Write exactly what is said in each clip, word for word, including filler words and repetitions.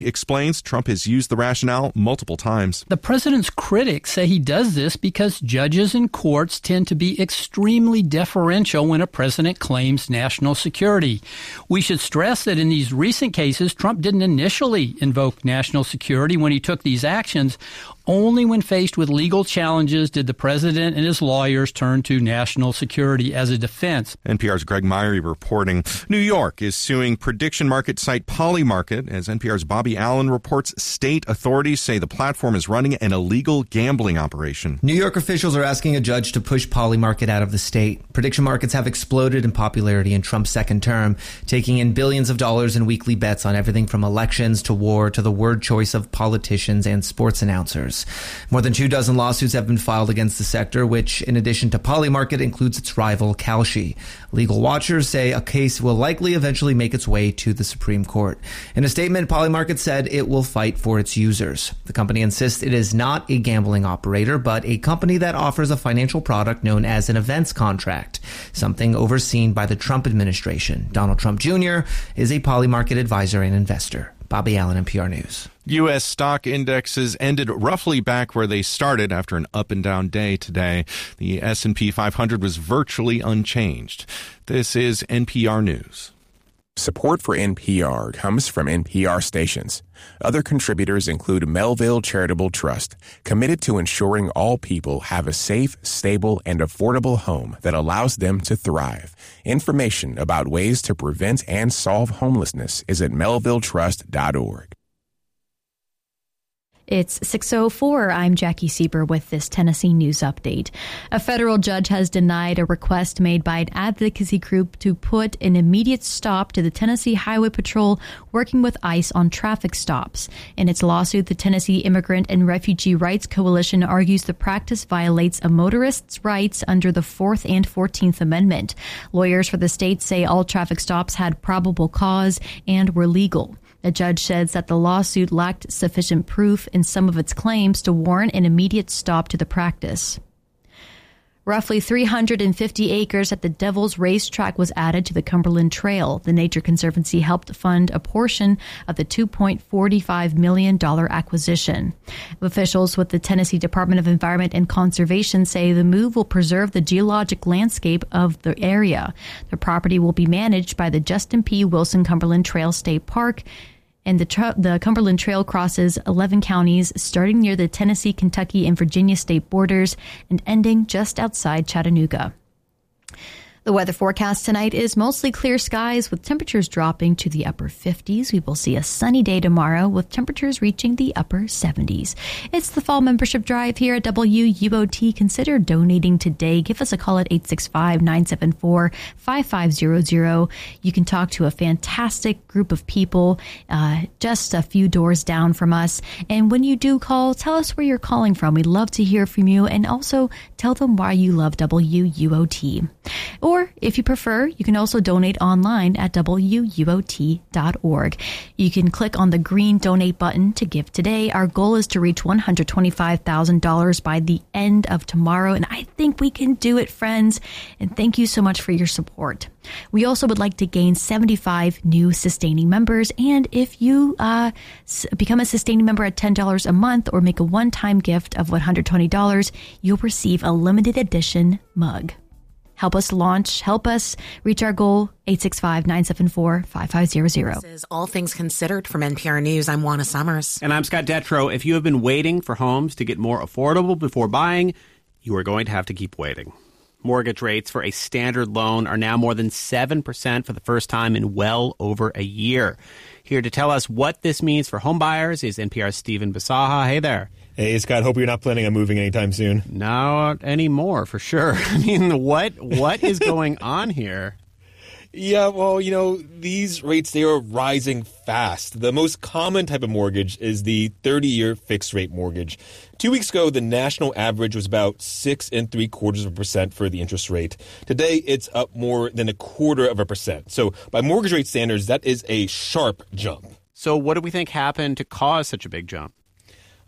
explains Trump has used the rationale multiple times. The president's critics say he does this because judges and courts tend to be extremely deferential when a president claims national security. We should stress that in these recent cases, Trump didn't initially invoke national security when he took these actions. Only when faced with legal challenges did the president and his lawyers turn to national security as a defense. N P R's Greg Myrie reporting. New York is suing prediction market site Polymarket as N P R's Bobby Allen reports state authorities say the platform is running an illegal gambling operation. New York officials are asking a judge to push Polymarket out of the state. Prediction markets have exploded in popularity in Trump's second term, taking in billions of dollars in weekly bets on everything from elections to war to the word choice of politicians and sports announcers. More than two dozen lawsuits have been filed against the sector, which, in addition to Polymarket, includes its rival Kalshi. Legal watchers say a case will likely eventually make its way to the Supreme Court. In a statement, Polymarket said it will fight for its users. The company insists it is not a gambling operator, but a company that offers a financial product known as an events contract, something overseen by the Trump administration. Donald Trump Junior is a Polymarket advisor and investor. Bobby Allen, N P R News. U S stock indexes ended roughly back where they started after an up and down day today. The S and P five hundred was virtually unchanged. This is N P R News. Support for N P R comes from N P R stations. Other contributors include Melville Charitable Trust, committed to ensuring all people have a safe, stable, and affordable home that allows them to thrive. Information about ways to prevent and solve homelessness is at melville trust dot org. It's six oh four. I'm Jackie Sieber with this Tennessee News Update. A federal judge has denied a request made by an advocacy group to put an immediate stop to the Tennessee Highway Patrol working with ICE on traffic stops. In its lawsuit, the Tennessee Immigrant and Refugee Rights Coalition argues the practice violates a motorist's rights under the fourth and fourteenth Amendment. Lawyers for the state say all traffic stops had probable cause and were legal. The judge says that the lawsuit lacked sufficient proof in some of its claims to warrant an immediate stop to the practice. Roughly three hundred fifty acres at the Devil's Racetrack was added to the Cumberland Trail. The Nature Conservancy helped fund a portion of the two point four five million dollars acquisition. Officials with the Tennessee Department of Environment and Conservation say the move will preserve the geologic landscape of the area. The property will be managed by the Justin P. Wilson Cumberland Trail State Park, and the, tra- the Cumberland Trail crosses eleven counties, starting near the Tennessee, Kentucky, and Virginia state borders and ending just outside Chattanooga. The weather forecast tonight is mostly clear skies with temperatures dropping to the upper fifties. We will see a sunny day tomorrow with temperatures reaching the upper seventies. It's the fall membership drive here at W U O T. Consider donating today. Give us a call at eight six five, nine seven four, five five zero zero. You can talk to a fantastic group of people uh, just a few doors down from us. And when you do call, tell us where you're calling from. We'd love to hear from you, and also tell them why you love W U O T. Or, if you prefer, you can also donate online at W U O T dot org. You can click on the green donate button to give today. Our goal is to reach one hundred twenty-five thousand dollars by the end of tomorrow, and I think we can do it, friends. And thank you so much for your support. We also would like to gain seventy-five new sustaining members, and if you uh, s- become a sustaining member at ten dollars a month or make a one-time gift of one hundred twenty dollars, you'll receive a limited edition mug. Help us launch, help us reach our goal, eight six five, nine seven four, five five zero zero. This is All Things Considered from N P R News. I'm Juana Summers. And I'm Scott Detrow. If you have been waiting for homes to get more affordable before buying, you are going to have to keep waiting. Mortgage rates for a standard loan are now more than seven percent for the first time in well over a year. Here to tell us what this means for home buyers is N P R's Stephen Bisaha. Hey there. Hey, Scott, hope you're not planning on moving anytime soon. Not anymore, for sure. I mean, what what is going on here? Yeah, well, you know, these rates, they are rising fast. The most common type of mortgage is the thirty-year fixed-rate mortgage. Two weeks ago, the national average was about six and three quarters of a percent for the interest rate. Today, it's up more than a quarter of a percent. So by mortgage rate standards, that is a sharp jump. So what do we think happened to cause such a big jump?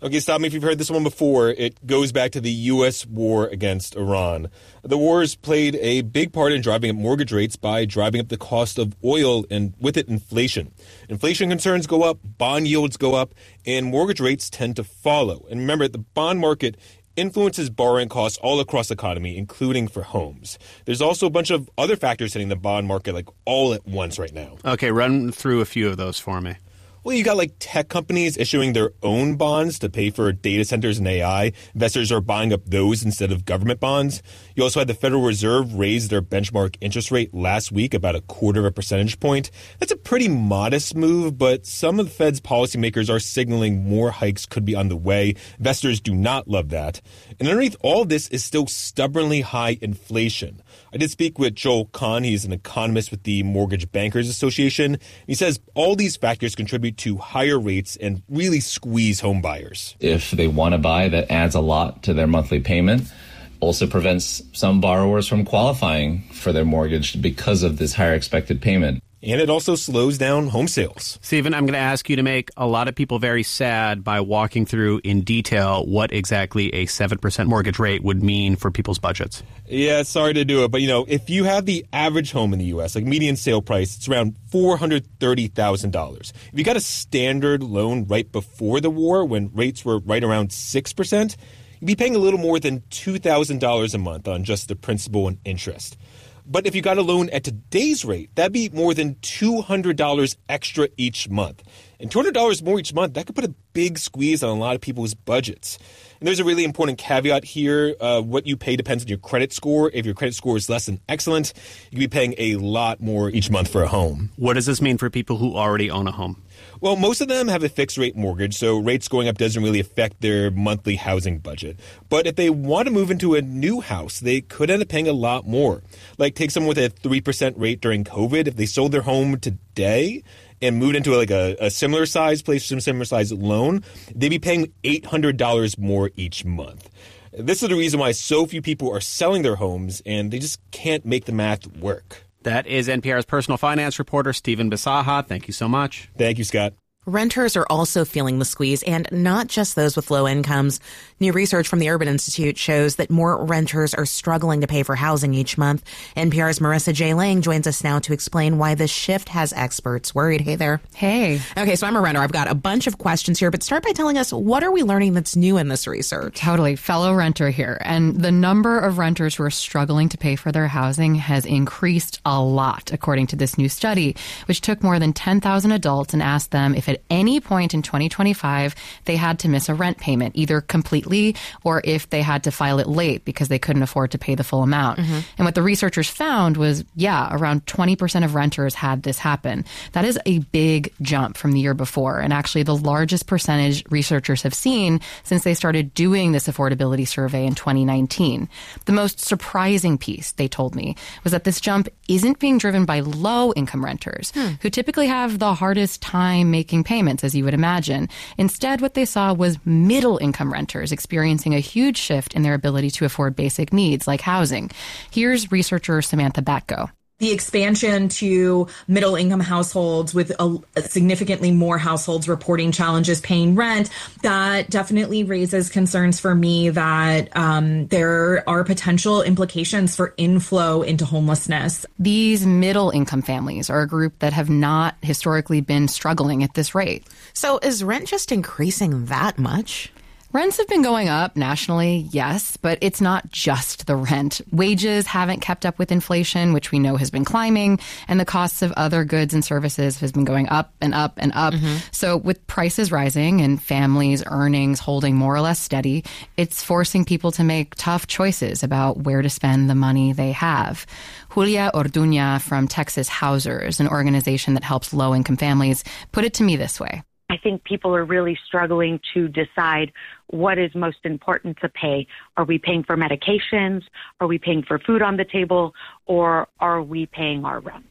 Okay, stop me if you've heard this one before. It goes back to the U S war against Iran. The wars played a big part in driving up mortgage rates by driving up the cost of oil and with it inflation. Inflation concerns go up, bond yields go up, and mortgage rates tend to follow. And remember, the bond market influences borrowing costs all across the economy, including for homes. There's also a bunch of other factors hitting the bond market like all at once right now. Okay, run through a few of those for me. Well, you got like tech companies issuing their own bonds to pay for data centers and A I. Investors are buying up those instead of government bonds. You also had the Federal Reserve raise their benchmark interest rate last week about a quarter of a percentage point. That's a pretty modest move, but some of the Fed's policymakers are signaling more hikes could be on the way. Investors do not love that. And underneath all this is still stubbornly high inflation. I did speak with Joel Kahn. He's an economist with the Mortgage Bankers Association. He says all these factors contribute to higher rates and really squeeze home buyers. If they want to buy, that adds a lot to their monthly payment. Also prevents some borrowers from qualifying for their mortgage because of this higher expected payment. And it also slows down home sales. Stephen, I'm going to ask you to make a lot of people very sad by walking through in detail what exactly a seven percent mortgage rate would mean for people's budgets. Yeah, sorry to do it, but you know, if you have the average home in the U S, like median sale price, it's around four hundred thirty thousand dollars. If you got a standard loan right before the war, when rates were right around six percent, you'd be paying a little more than two thousand dollars a month on just the principal and interest. But if you got a loan at today's rate, that'd be more than two hundred dollars extra each month. And two hundred dollars more each month, that could put a big squeeze on a lot of people's budgets. And there's a really important caveat here. Uh, what you pay depends on your credit score. If your credit score is less than excellent, you could be paying a lot more each month for a home. What does this mean for people who already own a home? Well, most of them have a fixed rate mortgage, so rates going up doesn't really affect their monthly housing budget. But if they want to move into a new house, they could end up paying a lot more. Like take someone with a three percent rate during COVID. If they sold their home today and moved into like a, a similar size place, some similar size loan, they'd be paying eight hundred dollars more each month. This is the reason why so few people are selling their homes, and they just can't make the math work. That is N P R's personal finance reporter, Stephen Bisaha. Thank you so much. Thank you, Scott. Renters are also feeling the squeeze, and not just those with low incomes. New research from the Urban Institute shows that more renters are struggling to pay for housing each month. N P R's Marissa J. Lang joins us now to explain why this shift has experts worried. Hey there. Hey. Okay, so I'm a renter. I've got a bunch of questions here, but start by telling us, what are we learning that's new in this research? Totally. Fellow renter here. And the number of renters who are struggling to pay for their housing has increased a lot, according to this new study, which took more than ten thousand adults and asked them if at any point in twenty twenty-five they had to miss a rent payment, either completely or if they had to file it late because they couldn't afford to pay the full amount. Mm-hmm. And what the researchers found was, yeah, around twenty percent of renters had this happen. That is a big jump from the year before, and actually the largest percentage researchers have seen since they started doing this affordability survey in twenty nineteen. The most surprising piece, they told me, was that this jump isn't being driven by low-income renters, hmm. who typically have the hardest time making payments, as you would imagine. Instead, what they saw was middle-income renters experiencing a huge shift in their ability to afford basic needs like housing. Here's researcher Samantha Batko. The expansion to middle-income households with a, a significantly more households reporting challenges paying rent, that definitely raises concerns for me that um, there are potential implications for inflow into homelessness. These middle-income families are a group that have not historically been struggling at this rate. So is rent just increasing that much? Rents have been going up nationally, yes, but it's not just the rent. Wages haven't kept up with inflation, which we know has been climbing, and the costs of other goods and services has been going up and up and up. Mm-hmm. So with prices rising and families' earnings holding more or less steady, it's forcing people to make tough choices about where to spend the money they have. Julia Orduña from Texas Housers, an organization that helps low-income families, put it to me this way. I think people are really struggling to decide what is most important to pay. Are we paying for medications? Are we paying for food on the table? Or are we paying our rent?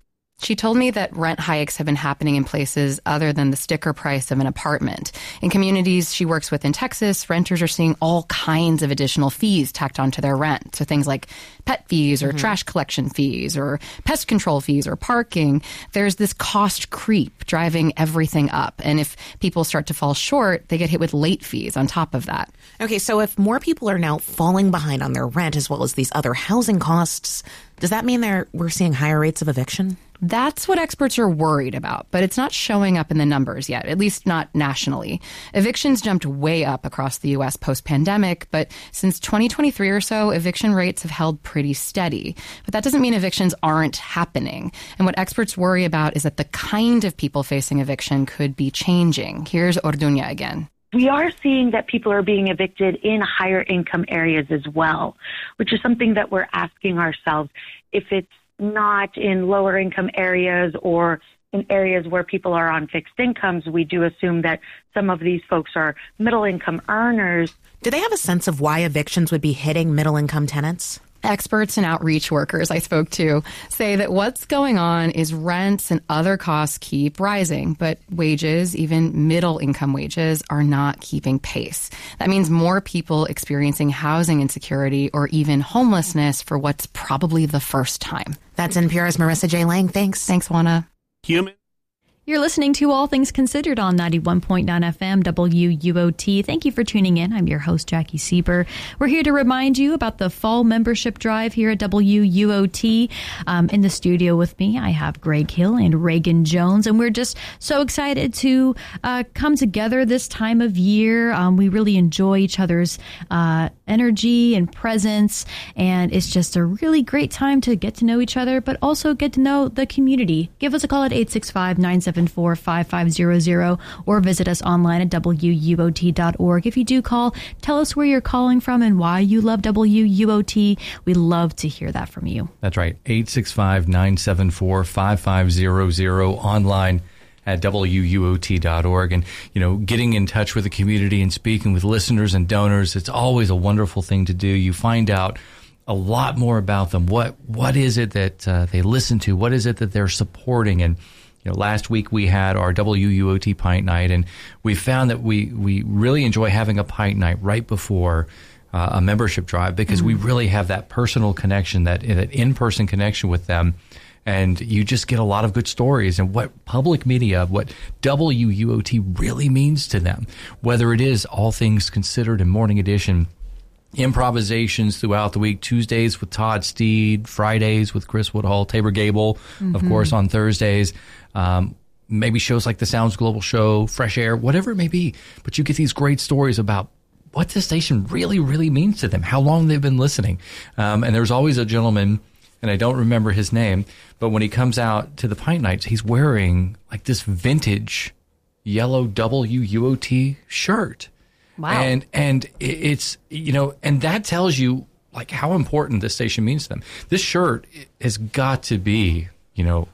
She told me that rent hikes have been happening in places other than the sticker price of an apartment. In communities she works with in Texas, renters are seeing all kinds of additional fees tacked onto their rent. So things like pet fees or mm-hmm. trash collection fees or pest control fees or parking. There's this cost creep driving everything up. And if people start to fall short, they get hit with late fees on top of that. Okay, so if more people are now falling behind on their rent as well as these other housing costs, does that mean they're, we're seeing higher rates of eviction? That's what experts are worried about, but it's not showing up in the numbers yet, at least not nationally. Evictions jumped way up across the U S post-pandemic, but since twenty twenty-three or so, eviction rates have held pretty steady. But that doesn't mean evictions aren't happening. And what experts worry about is that the kind of people facing eviction could be changing. Here's Orduña again. We are seeing that people are being evicted in higher income areas as well, which is something that we're asking ourselves. If it's not in lower income areas or in areas where people are on fixed incomes, we do assume that some of these folks are middle income earners. Do they have a sense of why evictions would be hitting middle income tenants? Experts and outreach workers I spoke to say that what's going on is rents and other costs keep rising, but wages, even middle-income wages, are not keeping pace. That means more people experiencing housing insecurity or even homelessness for what's probably the first time. That's N P R's Marissa J. Lang. Thanks. Thanks, Juana. Human. You're listening to All Things Considered on ninety-one point nine F M W U O T. Thank you for tuning in. I'm your host, Jackie Sieber. We're here to remind you about the fall membership drive here at W U O T. Um, in the studio with me, I have Greg Hill and Reagan Jones, and we're just so excited to uh, come together this time of year. Um, we really enjoy each other's uh, energy and presence, and it's just a really great time to get to know each other, but also get to know the community. Give us a call at eight six five, nine seven four, five five zero zero or visit us online at W U O T dot org. If you do call, tell us where you're calling from and why you love W U O T. We love to hear that from you. That's right. eight six five, nine seven four, five five zero zero online at W U O T dot org. And, you know, getting in touch with the community and speaking with listeners and donors, it's always a wonderful thing to do. You find out a lot more about them. What What is it that uh, they listen to? What is it that they're supporting? And You know, last week we had our W U O T Pint Night, and we found that we, we really enjoy having a Pint Night right before uh, a membership drive because mm-hmm. we really have that personal connection, that, that in-person connection with them, and you just get a lot of good stories and what public media, what W U O T really means to them, whether it is All Things Considered and Morning Edition, improvisations throughout the week, Tuesdays with Todd Steed, Fridays with Chris Woodhull, Tabor Gable, mm-hmm. of course, on Thursdays. Um, maybe shows like the Sounds Global Show, Fresh Air, whatever it may be. But you get these great stories about what this station really, really means to them, how long they've been listening. Um, and there's always a gentleman, and I don't remember his name, but when he comes out to the Pint Nights, he's wearing like this vintage yellow W U O T shirt. Wow. And, and it's, you know, and that tells you like how important this station means to them. This shirt has got to be, you know,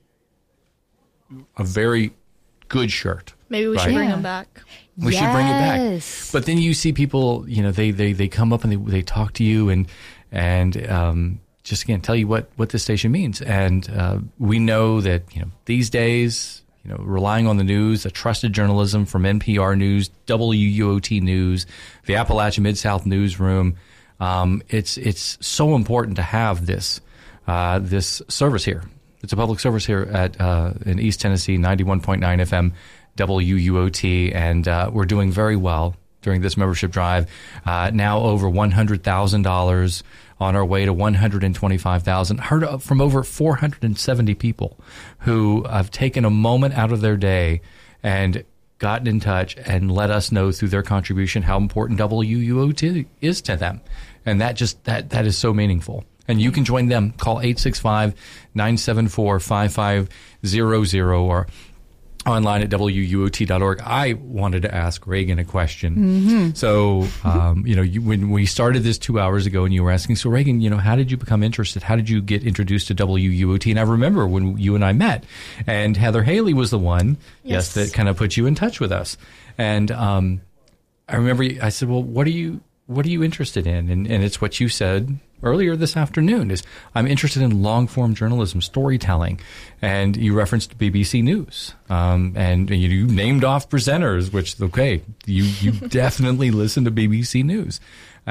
a very good shirt. Maybe we right? should bring yeah. them back. We yes. should bring it back. But then you see people, you know, they, they, they come up and they, they talk to you and, and, um, just again, tell you what, what this station means. And, uh, we know that, you know, these days, you know, relying on the news, the trusted journalism from N P R News, W U O T News, the Appalachian Mid-South Newsroom, um, it's, it's so important to have this, uh, this service here. It's a public service here at uh, in East Tennessee, ninety-one point nine F M, W U O T, and uh, we're doing very well during this membership drive. Uh, now over one hundred thousand dollars, on our way to one hundred twenty-five thousand dollars. Heard from over four hundred seventy people who have taken a moment out of their day and gotten in touch and let us know through their contribution how important W U O T is to them. And that just that that is so meaningful. And you can join them. Call eight six five, nine seven four, five five zero zero or online at W U O T dot org. I wanted to ask Reagan a question. Mm-hmm. So, um, you know, you, when we started this two hours ago and you were asking, so Reagan, you know, how did you become interested? How did you get introduced to W U O T? And I remember when you and I met, and Heather Haley was the one, yes, yes that kind of put you in touch with us. And um, I remember I said, well, what are you, what are you interested in? And, and it's what you said. earlier this afternoon is I'm interested in long-form journalism, storytelling. And you referenced B B C News. Um, and you, you named off presenters, which, okay, you, you definitely listen to B B C News.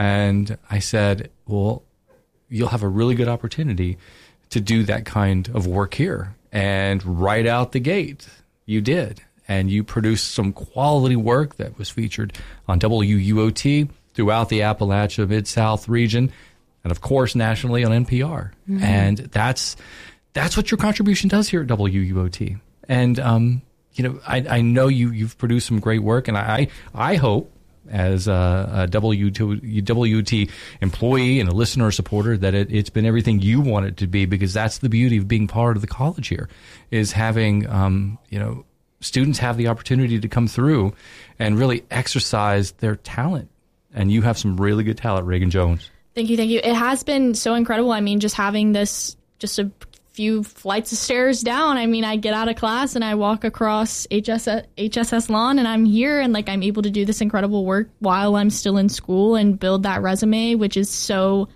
And I said, well, you'll have a really good opportunity to do that kind of work here. And right out the gate, you did. And you produced some quality work that was featured on W U O T throughout the Appalachia Mid-South region, and of course nationally on N P R. Mm-hmm. And that's that's what your contribution does here at W U O T. And um, you know, I, I know you you've produced some great work, and I I hope as a, a W U T employee and a listener or supporter that it, it's been everything you want it to be, because that's the beauty of being part of the college here, is having um, you know students have the opportunity to come through and really exercise their talent. And you have some really good talent, Reagan Jones. Thank you, thank you. It has been so incredible. I mean, just having this, just a few flights of stairs down. I mean, I get out of class and I walk across H S S, H S S lawn, and I'm here, and like I'm able to do this incredible work while I'm still in school and build that resume, which is so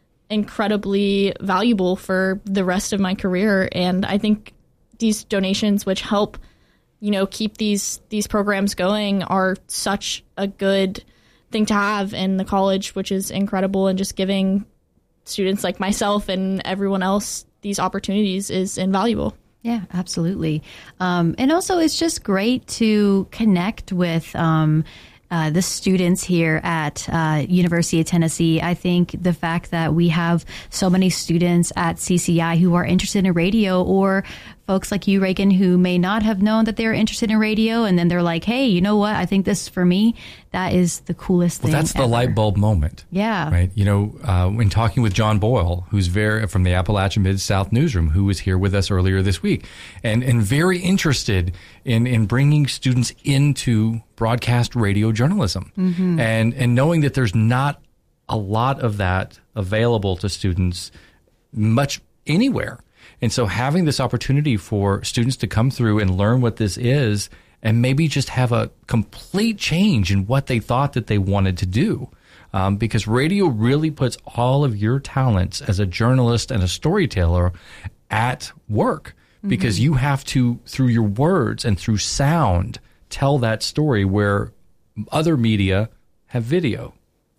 incredibly valuable for the rest of my career. And I think these donations, which help, you know, keep these these programs going, are such a good thing to have in the college, which is incredible. And just giving students like myself and everyone else these opportunities is invaluable. Yeah, absolutely. Um, and also, it's just great to connect with um, uh, the students here at uh, University of Tennessee. I think the fact that we have so many students at C C I who are interested in radio, or folks like you, Reagan, who may not have known that they're interested in radio, and then they're like, hey, you know what? I think this is for me. That is the coolest thing. Well, that's the ever. light bulb moment. Yeah. Right. You know, uh, when talking with John Boyle, who's very from the Appalachian Mid-South newsroom, who was here with us earlier this week, and, and very interested in, in bringing students into broadcast radio journalism, mm-hmm. and, and knowing that there's not a lot of that available to students much anywhere. And so having this opportunity for students to come through and learn what this is, and maybe just have a complete change in what they thought that they wanted to do. Um, because radio really puts all of your talents as a journalist and a storyteller at work. Because mm-hmm. you have to, through your words and through sound, tell that story where other media have video.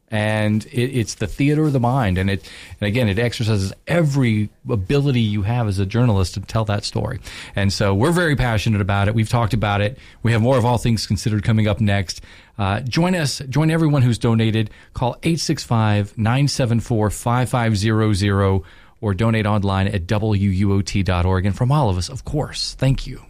And it, it's the theater of the mind. And it, and again, it exercises every ability you have as a journalist to tell that story. And so we're very passionate about it. We've talked about it. We have more of All Things Considered coming up next. Uh, join us, join everyone who's donated. Call eight six five, nine seven four, five five zero zero or donate online at W U O T dot org. And from all of us, of course, thank you.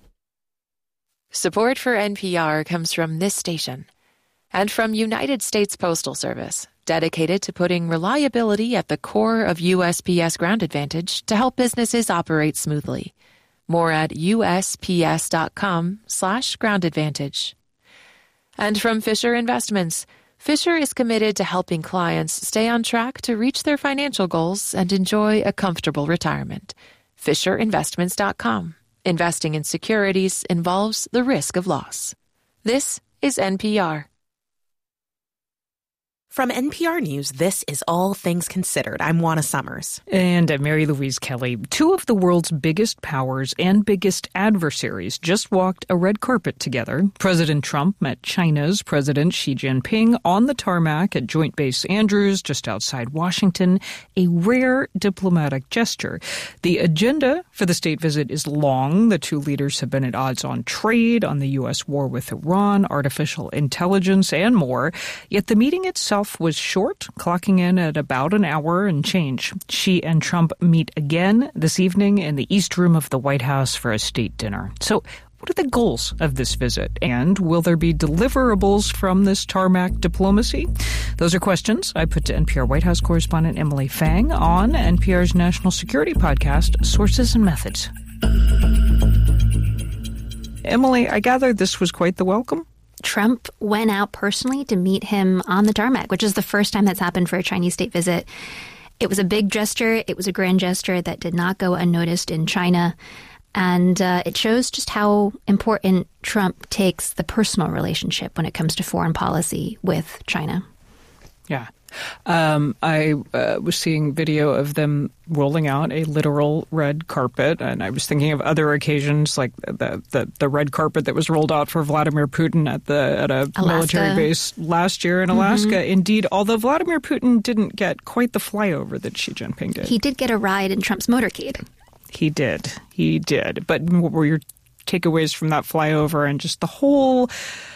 Support for N P R comes from this station and from United States Postal Service, dedicated to putting reliability at the core of U S P S Ground Advantage to help businesses operate smoothly. More at U S P S dot com slash ground advantage. And from Fisher Investments, Fisher is committed to helping clients stay on track to reach their financial goals and enjoy a comfortable retirement. Fisher Investments dot com. Investing in securities involves the risk of loss. This is N P R. From N P R News, this is All Things Considered. I'm Juana Summers. And I'm Mary Louise Kelly. Two of the world's biggest powers and biggest adversaries just walked a red carpet together. President Trump met China's President Xi Jinping on the tarmac at Joint Base Andrews, just outside Washington, a rare diplomatic gesture. The agenda for the state visit is long. The two leaders have been at odds on trade, on the U S war with Iran, artificial intelligence, and more. Yet the meeting itself was short, clocking in at about an hour and change. Xi and Trump meet again this evening in the East Room of the White House for a state dinner. So what are the goals of this visit? And will there be deliverables from this tarmac diplomacy? Those are questions I put to N P R White House correspondent Emily Fang on N P R's national security podcast, Sources and Methods. Emily, I gather this was quite the welcome? Trump went out personally to meet him on the tarmac, which is the first time that's happened for a Chinese state visit. It was a big gesture. It was a grand gesture that did not go unnoticed in China. And uh, it shows just how important Trump takes the personal relationship when it comes to foreign policy with China. Yeah. Um, I uh, was seeing video of them rolling out a literal red carpet, and I was thinking of other occasions like the the, the red carpet that was rolled out for Vladimir Putin at the at a Alaska. military base last year in Alaska. Mm-hmm. Indeed, although Vladimir Putin didn't get quite the flyover that Xi Jinping did. He did get a ride in Trump's motorcade. He did. He did. But what were your takeaways from that flyover and just the whole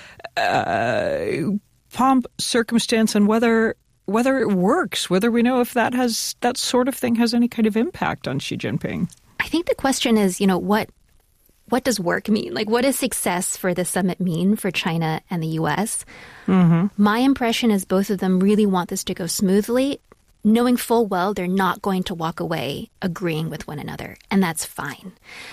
uh, pomp, circumstance, and whether whether it works, whether we know if that has that sort of thing has any kind of impact on Xi Jinping? I think the question is, you know, what what does work mean? Like, what does success for the summit mean for China and the U S? Mm-hmm. My impression is both of them really want this to go smoothly, knowing full well they're not going to walk away agreeing with one another, and that's fine.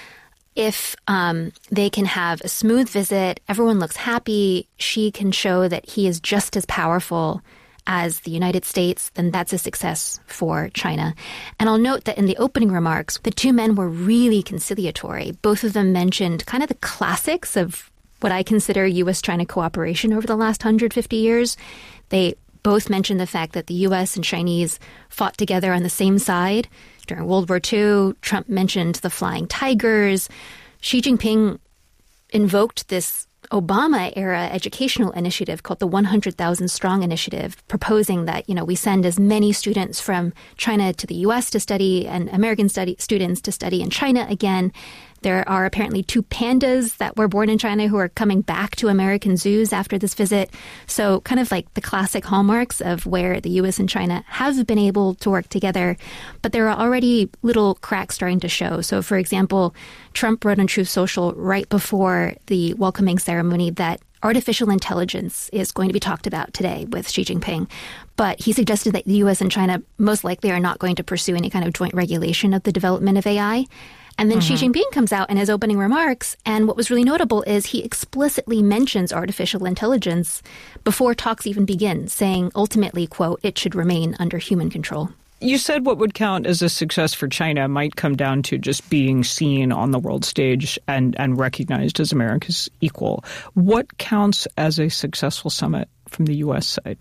If um, they can have a smooth visit, everyone looks happy, Xi can show that he is just as powerful as the United States, then that's a success for China. And I'll note that in the opening remarks, the two men were really conciliatory. Both of them mentioned kind of the classics of what I consider U S-China cooperation over the last one hundred fifty years. They both mentioned the fact that the U S and Chinese fought together on the same side during World War Two. Trump mentioned the Flying Tigers. Xi Jinping invoked this Obama-era educational initiative called the one hundred thousand Strong Initiative, proposing that, you know, we send as many students from China to the U S to study and American study, students to study in China again. There are apparently two pandas that were born in China who are coming back to American zoos after this visit. So kind of like the classic hallmarks of where the U S and China have been able to work together. But there are already little cracks starting to show. So, for example, Trump wrote on Truth Social right before the welcoming ceremony that artificial intelligence is going to be talked about today with Xi Jinping. But he suggested that the U S and China most likely are not going to pursue any kind of joint regulation of the development of A I. And then mm-hmm. Xi Jinping comes out in his opening remarks, and what was really notable is he explicitly mentions artificial intelligence before talks even begin, saying ultimately, quote, it should remain under human control. You said what would count as a success for China might come down to just being seen on the world stage and, and recognized as America's equal. What counts as a successful summit from the U S side?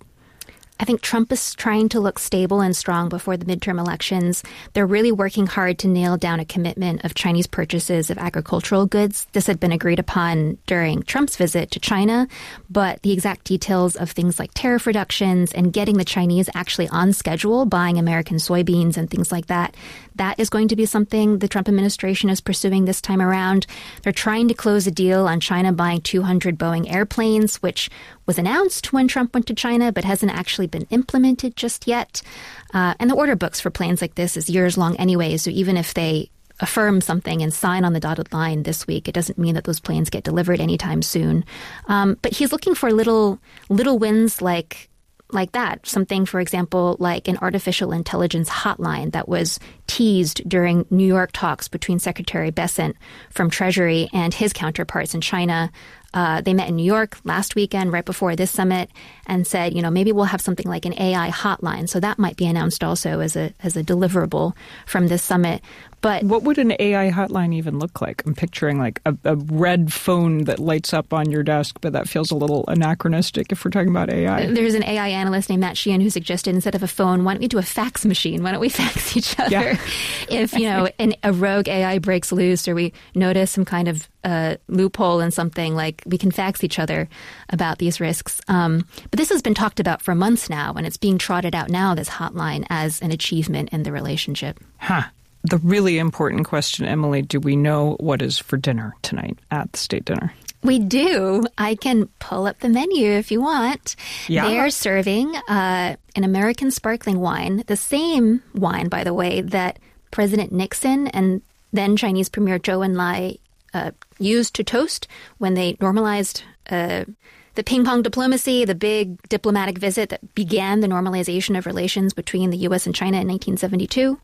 I think Trump is trying to look stable and strong before the midterm elections. They're really working hard to nail down a commitment of Chinese purchases of agricultural goods. This had been agreed upon during Trump's visit to China, but the exact details of things like tariff reductions and getting the Chinese actually on schedule, buying American soybeans and things like that, that is going to be something the Trump administration is pursuing this time around. They're trying to close a deal on China buying two hundred Boeing airplanes, which was announced when Trump went to China, but hasn't actually been implemented just yet. Uh, and the order books for planes like this is years long anyway, so even if they affirm something and sign on the dotted line this week, it doesn't mean that those planes get delivered anytime soon. Um, but he's looking for little little wins like like that. Something, for example, like an artificial intelligence hotline that was teased during New York talks between Secretary Bessent from Treasury and his counterparts in China. Uh, they met in New York last weekend, right before this summit, and said, you know, maybe we'll have something like an A I hotline. So that might be announced also as a as a deliverable from this summit. But what would an A I hotline even look like? I'm picturing like a, a red phone that lights up on your desk, but that feels a little anachronistic if we're talking about A I. There's an A I analyst named Matt Sheehan who suggested instead of a phone, why don't we do a fax machine? Why don't we fax each other? Yeah. If, you know, an, a rogue A I breaks loose or we notice some kind of uh, loophole in something, like we can fax each other about these risks. Um, but this has been talked about for months now, and it's being trotted out now, this hotline, as an achievement in the relationship. Huh. The really important question, Emily, do we know what is for dinner tonight at the state dinner? We do. I can pull up the menu if you want. Yeah. They are serving uh, an American sparkling wine, the same wine, by the way, that President Nixon and then Chinese Premier Zhou Enlai uh, used to toast when they normalized uh, the ping-pong diplomacy, the big diplomatic visit that began the normalization of relations between the U S and China in nineteen seventy-two.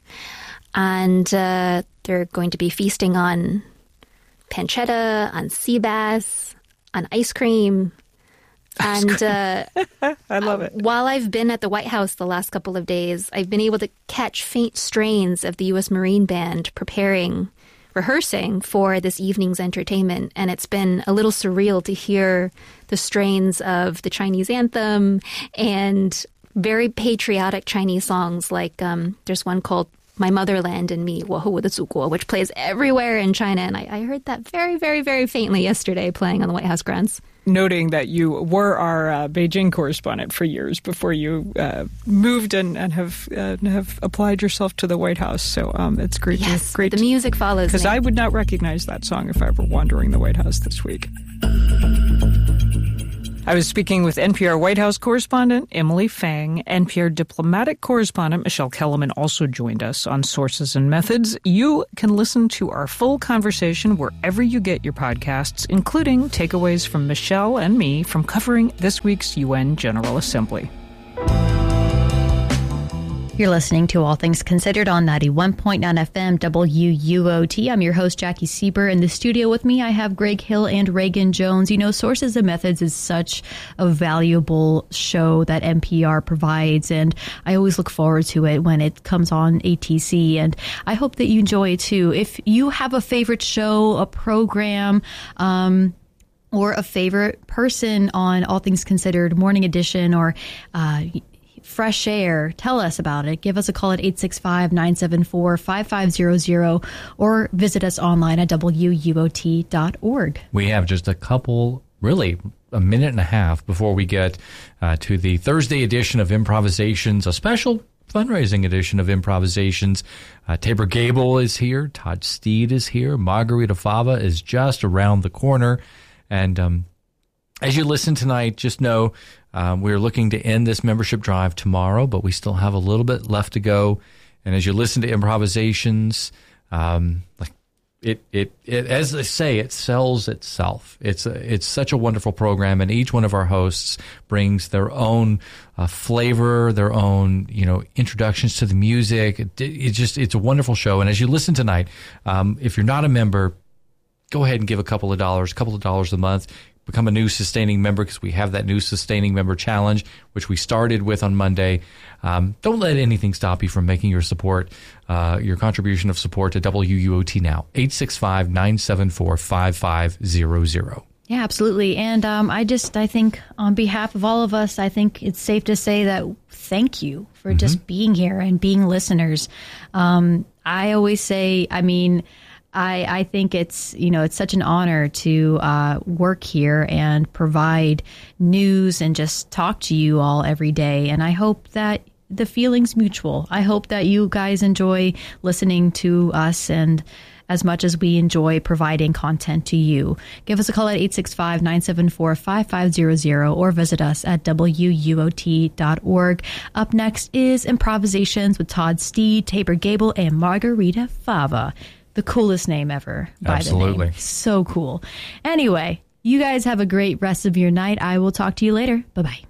And uh, they're going to be feasting on pancetta, on sea bass, on ice cream. Ice and cream. Uh, I love it. While I've been at the White House the last couple of days, I've been able to catch faint strains of the U S Marine Band preparing, rehearsing for this evening's entertainment. And it's been a little surreal to hear the strains of the Chinese anthem and very patriotic Chinese songs. Like um, there's one called My Motherland and Me, 我和我的祖国, which plays everywhere in China. And I, I heard that very, very, very faintly yesterday playing on the White House grounds. Noting that you were our uh, Beijing correspondent for years before you uh, moved and, and have uh, have applied yourself to the White House. So um, it's great. Yes, to, great the music follows Because I would not recognize that song if I were wandering the White House this week. I was speaking with N P R White House correspondent Emily Fang. N P R diplomatic correspondent Michelle Kellerman also joined us on Sources and Methods. You can listen to our full conversation wherever you get your podcasts, including takeaways from Michelle and me from covering this week's U N General Assembly. You're listening to All Things Considered on ninety-one point nine F M W U O T. I'm your host, Jackie Sieber. In the studio with me, I have Greg Hill and Reagan Jones. You know, Sources and Methods is such a valuable show that N P R provides, and I always look forward to it when it comes on A T C, and I hope that you enjoy it too. If you have a favorite show, a program, um, or a favorite person on All Things Considered Morning Edition or uh Fresh Air, tell us about it. Give us a call at eight six five, nine seven four, five five zero zero or visit us online at W U O T dot org. We have just a couple, really a minute and a half before we get uh, to the Thursday edition of Improvisations, a special fundraising edition of Improvisations. Uh, Tabor Gable is here. Todd Steed is here. Margarita Fava is just around the corner. And um, as you listen tonight, just know Um, we're looking to end this membership drive tomorrow, but we still have a little bit left to go. And as you listen to Improvisations, um, like it, it, it, as they say, it sells itself. It's a, it's such a wonderful program, and each one of our hosts brings their own uh, flavor, their own, you know, introductions to the music. It, it just, it's a wonderful show. And as you listen tonight, um, if you're not a member, go ahead and give a couple of dollars, a couple of dollars a month. Become a new sustaining member, because we have that new sustaining member challenge, which we started with on Monday. Um, don't let anything stop you from making your support, uh, your contribution of support to W U O T now. eight six five, nine seven four, five five zero zero. Yeah, absolutely. And um, I just, I think on behalf of all of us, I think it's safe to say that thank you for mm-hmm. just being here and being listeners. Um, I always say, I mean, I, I think it's, you know, it's such an honor to uh, work here and provide news and just talk to you all every day. And I hope that the feeling's mutual. I hope that you guys enjoy listening to us and as much as we enjoy providing content to you. Give us a call at eight six five, nine seven four, five five zero zero or visit us at W U O T dot org. Up next is Improvisations with Todd Steed, Tabor Gable, and Margarita Fava. The coolest name ever, by Absolutely. the name. So cool. Anyway, you guys have a great rest of your night. I will talk to you later. Bye-bye.